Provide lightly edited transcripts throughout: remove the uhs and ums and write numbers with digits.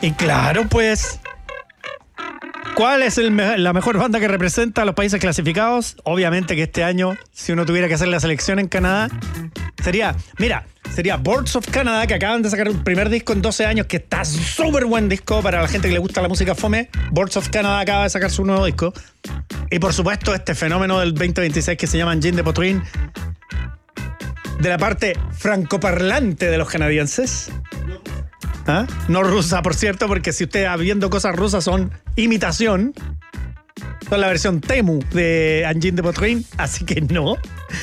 Y claro, pues, ¿cuál es la mejor banda que representa a los países clasificados? Obviamente que este año, si uno tuviera que hacer la selección en Canadá, sería Boards of Canada, que acaban de sacar un primer disco en 12 años, que está súper buen disco para la gente que le gusta la música fome. Boards of Canada acaba de sacar su nuevo disco. Y por supuesto este fenómeno del 2026 que se llama Engine de Potrin, de la parte francoparlante de los canadienses. ¿Ah? No rusa, por cierto, porque si usted va viendo cosas rusas son imitación. Son la versión Temu de Engine de Potrin, así que no.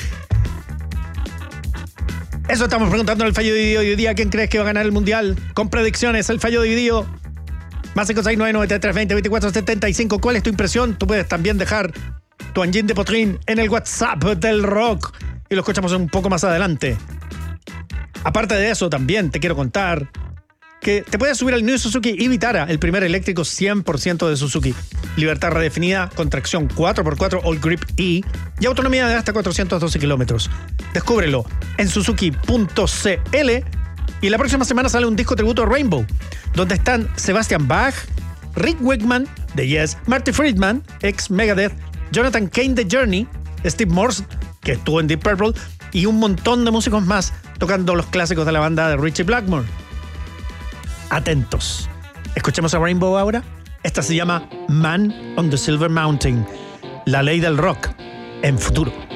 Eso estamos preguntando en el fallo dividido. Hoy día, ¿quién crees que va a ganar el mundial? Con predicciones, el fallo dividido. Más 569-9320-2475. ¿Cuál es tu impresión? Tú puedes también dejar tu Engine de Potrin en el WhatsApp del rock y lo escuchamos un poco más adelante. Aparte de eso, también te quiero contar que te puedes subir al New Suzuki e-Vitara, el primer eléctrico 100% de Suzuki. Libertad redefinida, con tracción 4x4 All Grip E y autonomía de hasta 412 kilómetros. Descúbrelo en suzuki.cl. Y la próxima semana sale un disco tributo a Rainbow, donde están Sebastian Bach, Rick Wakeman de Yes, Marty Friedman, ex Megadeth, Jonathan Cain de Journey, Steve Morse, que estuvo en Deep Purple, y un montón de músicos más tocando los clásicos de la banda de Richie Blackmore. Atentos. Escuchemos a Rainbow ahora. Esta se llama Man on the Silver Mountain, la ley del rock en futuro.